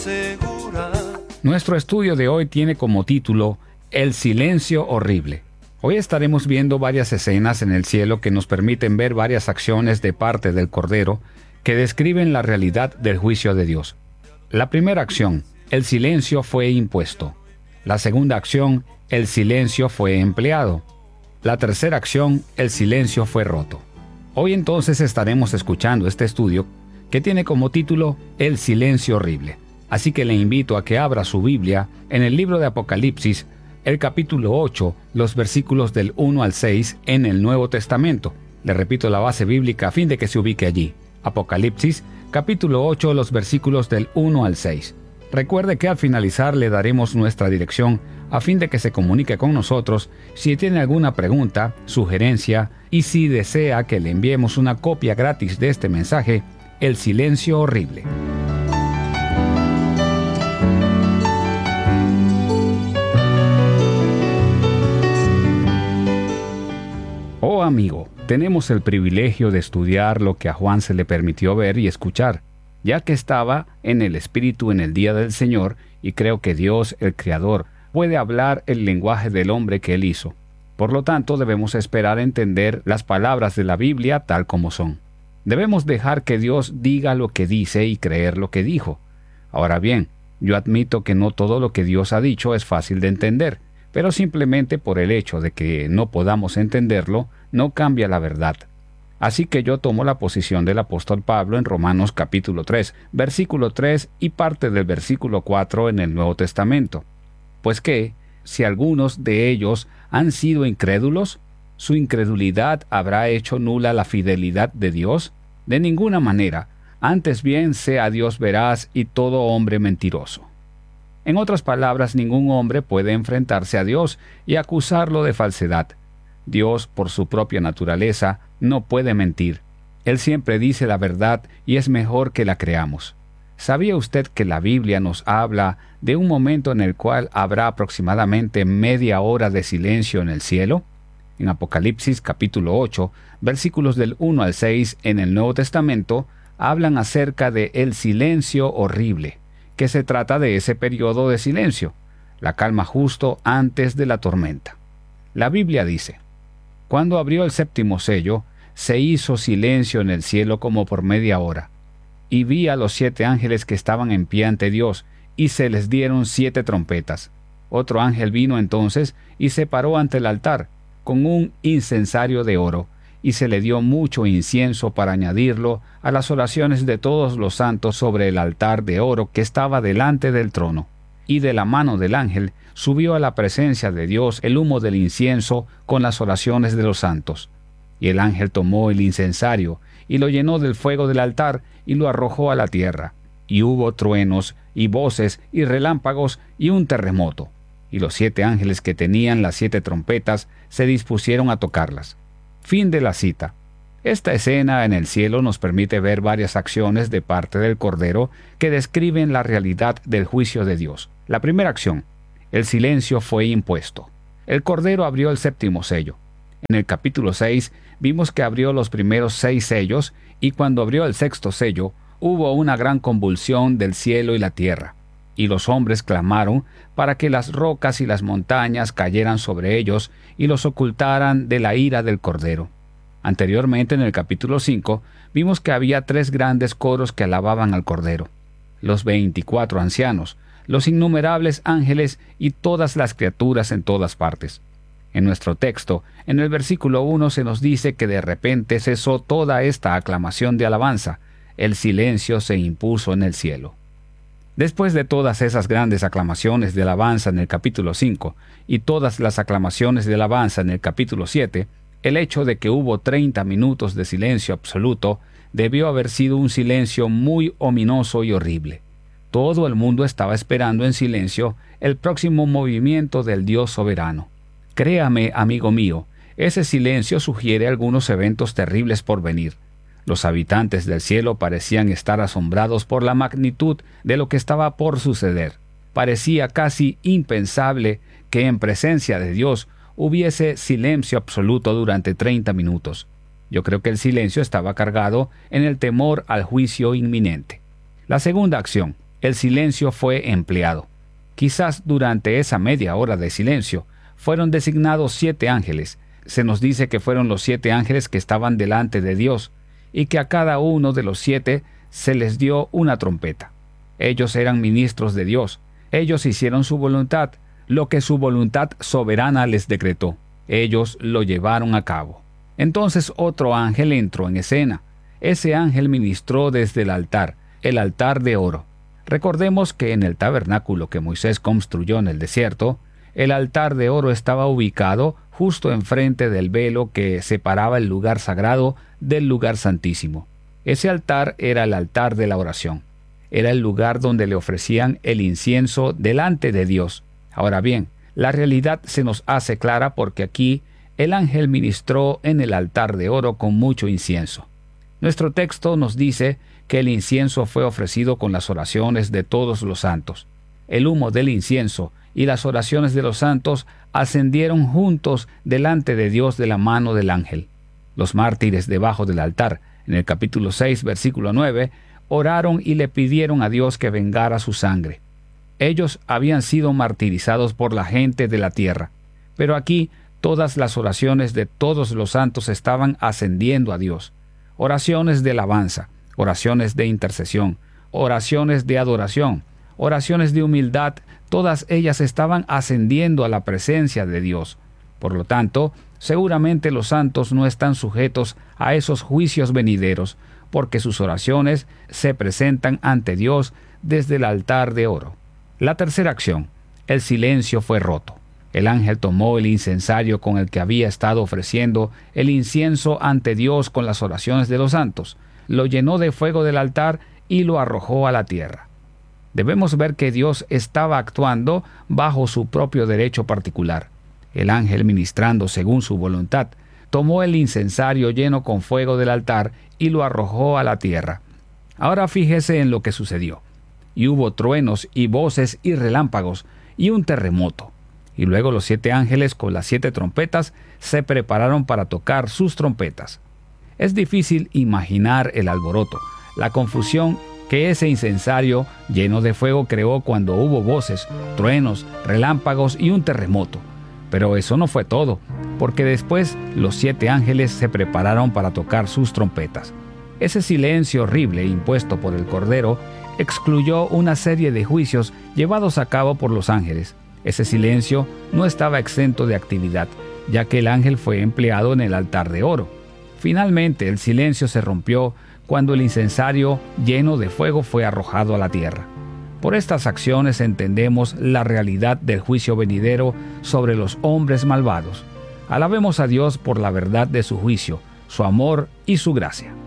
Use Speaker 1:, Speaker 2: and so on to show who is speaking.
Speaker 1: segura.
Speaker 2: Nuestro estudio de hoy tiene como título El silencio horrible. Hoy estaremos viendo varias escenas en el cielo que nos permiten ver varias acciones de parte del Cordero que describen la realidad del juicio de Dios. La primera acción, el silencio fue impuesto. La segunda acción, el silencio fue empleado. La tercera acción, el silencio fue roto. Hoy entonces estaremos escuchando este estudio que tiene como título El silencio horrible. Así que le invito a que abra su Biblia en el libro de Apocalipsis, el capítulo 8, los versículos del 1 al 6 en el Nuevo Testamento. Le repito la base bíblica a fin de que se ubique allí. Apocalipsis, capítulo 8, los versículos del 1 al 6. Recuerde que al finalizar le daremos nuestra dirección a fin de que se comunique con nosotros si tiene alguna pregunta, sugerencia y si desea que le enviemos una copia gratis de este mensaje, El silencio horrible. Oh amigo, tenemos el privilegio de estudiar lo que a Juan se le permitió ver y escuchar, ya que estaba en el Espíritu en el día del Señor, y creo que Dios, el Creador, puede hablar el lenguaje del hombre que Él hizo. Por lo tanto, debemos esperar entender las palabras de la Biblia tal como son. Debemos dejar que Dios diga lo que dice y creer lo que dijo. Ahora bien, yo admito que no todo lo que Dios ha dicho es fácil de entender, pero simplemente por el hecho de que no podamos entenderlo, no cambia la verdad. Así que yo tomo la posición del apóstol Pablo en Romanos capítulo 3, versículo 3 y parte del versículo 4 en el Nuevo Testamento. Pues que, si algunos de ellos han sido incrédulos, ¿su incredulidad habrá hecho nula la fidelidad de Dios? De ninguna manera, antes bien sea Dios veraz y todo hombre mentiroso. En otras palabras, ningún hombre puede enfrentarse a Dios y acusarlo de falsedad. Dios, por su propia naturaleza, no puede mentir. Él siempre dice la verdad y es mejor que la creamos. ¿Sabía usted que la Biblia nos habla de un momento en el cual habrá aproximadamente media hora de silencio en el cielo? En Apocalipsis capítulo 8, versículos del 1 al 6 en el Nuevo Testamento, hablan acerca de el silencio horrible, que se trata de ese periodo de silencio, la calma justo antes de la tormenta. La Biblia dice: cuando abrió el séptimo sello, se hizo silencio en el cielo como por media hora. Y vi a los 7 ángeles que estaban en pie ante Dios, y se les dieron 7 trompetas. Otro ángel vino entonces y se paró ante el altar, con un incensario de oro, y se le dio mucho incienso para añadirlo a las oraciones de todos los santos sobre el altar de oro que estaba delante del trono. Y de la mano del ángel subió a la presencia de Dios el humo del incienso con las oraciones de los santos. Y el ángel tomó el incensario y lo llenó del fuego del altar y lo arrojó a la tierra. Y hubo truenos y voces y relámpagos y un terremoto. Y los 7 ángeles que tenían las 7 trompetas se dispusieron a tocarlas. Fin de la cita. Esta escena en el cielo nos permite ver varias acciones de parte del Cordero que describen la realidad del juicio de Dios. La primera acción, el silencio fue impuesto. El Cordero abrió el séptimo sello. En el capítulo 6 vimos que abrió los primeros 6 sellos y cuando abrió el sexto sello hubo una gran convulsión del cielo y la tierra. Y los hombres clamaron para que las rocas y las montañas cayeran sobre ellos y los ocultaran de la ira del Cordero. Anteriormente, en el capítulo 5, vimos que había 3 grandes coros que alababan al Cordero: los 24 ancianos, los innumerables ángeles y todas las criaturas en todas partes. En nuestro texto, en el versículo 1 se nos dice que de repente cesó toda esta aclamación de alabanza. El silencio se impuso en el cielo. Después de todas esas grandes aclamaciones de alabanza en el capítulo 5 y todas las aclamaciones de alabanza en el capítulo 7, el hecho de que hubo 30 minutos de silencio absoluto debió haber sido un silencio muy ominoso y horrible. Todo el mundo estaba esperando en silencio el próximo movimiento del Dios soberano. Créame, amigo mío, ese silencio sugiere algunos eventos terribles por venir. Los habitantes del cielo parecían estar asombrados por la magnitud de lo que estaba por suceder. Parecía casi impensable que en presencia de Dios hubiese silencio absoluto durante 30 minutos. Yo creo que el silencio estaba cargado en el temor al juicio inminente. La segunda acción, el silencio fue empleado. Quizás durante esa media hora de silencio fueron designados 7 ángeles. Se nos dice que fueron los 7 ángeles que estaban delante de Dios y que a cada uno de los 7 se les dio una trompeta. Ellos eran ministros de Dios. Ellos hicieron su voluntad, lo que su voluntad soberana les decretó. Ellos lo llevaron a cabo. Entonces otro ángel entró en escena. Ese ángel ministró desde el altar de oro. Recordemos que en el tabernáculo que Moisés construyó en el desierto, el altar de oro estaba ubicado justo enfrente del velo que separaba el lugar sagrado del lugar santísimo. Ese altar era el altar de la oración. Era el lugar donde le ofrecían el incienso delante de Dios. Ahora bien, la realidad se nos hace clara porque aquí el ángel ministró en el altar de oro con mucho incienso. Nuestro texto nos dice que el incienso fue ofrecido con las oraciones de todos los santos. El humo del incienso y las oraciones de los santos ascendieron juntos delante de Dios de la mano del ángel. Los mártires debajo del altar, en el capítulo 6, versículo 9, oraron y le pidieron a Dios que vengara su sangre. Ellos habían sido martirizados por la gente de la tierra, pero aquí todas las oraciones de todos los santos estaban ascendiendo a Dios. Oraciones de alabanza, oraciones de intercesión, oraciones de adoración, oraciones de humildad, todas ellas estaban ascendiendo a la presencia de Dios. Por lo tanto, seguramente los santos no están sujetos a esos juicios venideros, porque sus oraciones se presentan ante Dios desde el altar de oro. La tercera acción, el silencio fue roto. El ángel tomó el incensario con el que había estado ofreciendo el incienso ante Dios con las oraciones de los santos, lo llenó de fuego del altar y lo arrojó a la tierra. Debemos ver que Dios estaba actuando bajo su propio derecho particular. El ángel, ministrando según su voluntad, tomó el incensario lleno con fuego del altar y lo arrojó a la tierra. Ahora fíjese en lo que sucedió. Y hubo truenos y voces y relámpagos y un terremoto. Y luego los 7 ángeles con las 7 trompetas se prepararon para tocar sus trompetas. Es difícil imaginar el alboroto, la confusión que ese incensario lleno de fuego creó cuando hubo voces, truenos, relámpagos y un terremoto. Pero eso no fue todo, porque después los 7 ángeles se prepararon para tocar sus trompetas. Ese silencio horrible impuesto por el Cordero excluyó una serie de juicios llevados a cabo por los ángeles. Ese silencio no estaba exento de actividad, ya que el ángel fue empleado en el altar de oro. Finalmente, el silencio se rompió cuando el incensario lleno de fuego fue arrojado a la tierra. Por estas acciones entendemos la realidad del juicio venidero sobre los hombres malvados. Alabemos a Dios por la verdad de su juicio, su amor y su gracia.